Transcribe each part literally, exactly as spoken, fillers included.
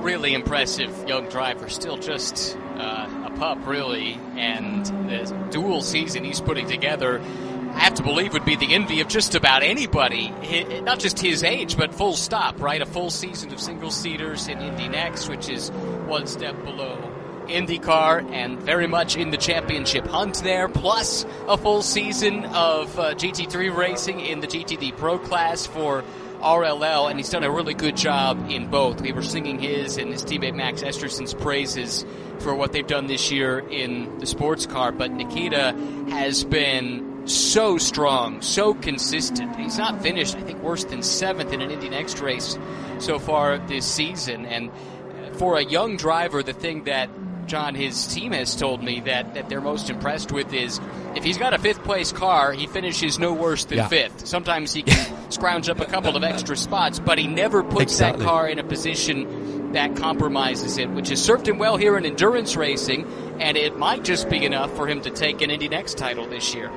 really impressive young driver, still just uh, a pup, really, and the dual season he's putting together, I have to believe, would be the envy of just about anybody, not just his age, but full stop, right? A full season of single-seaters in Indy Next, which is one step below IndyCar, and very much in the championship hunt there, plus a full season of uh, G T three racing in the G T D Pro class for R L L, and he's done a really good job in both. We were singing his and his teammate Max Estersen's praises for what they've done this year in the sports car, but Nikita has been so strong, so consistent. He's not finished, I think, worse than seventh in an Indy Next race so far this season, and for a young driver, the thing that John, his team has told me that, that they're most impressed with is if he's got a fifth-place car, he finishes no worse than yeah. fifth. Sometimes he can scrounge up a couple of extra spots, but he never puts exactly. that car in a position that compromises it, which has served him well here in endurance racing, and it might just be enough for him to take an Indy Next title this year.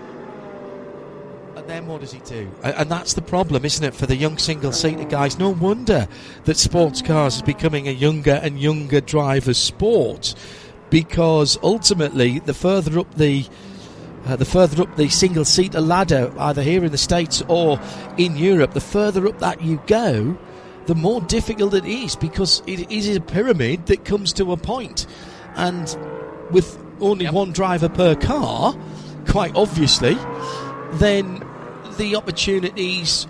And then what does he do? And that's the problem, isn't it, for the young single-seater guys? No wonder that sports cars is becoming a younger and younger driver's sport, because ultimately, the further up the uh, the further up the single-seater ladder, either here in the States or in Europe, the further up that you go, the more difficult it is, because it is a pyramid that comes to a point. And with only yep. one driver per car, quite obviously, then the opportunities